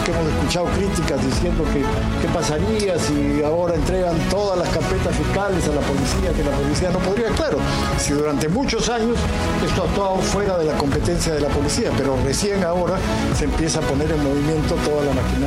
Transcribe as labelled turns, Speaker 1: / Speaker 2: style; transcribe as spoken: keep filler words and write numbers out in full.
Speaker 1: que hemos escuchado críticas diciendo que qué pasaría si ahora entregan todas las carpetas fiscales a la policía, que la policía no podría. Claro, si durante muchos años esto ha estado fuera de la competencia de la policía, pero recién ahora se empieza a poner en movimiento toda la maquinaria.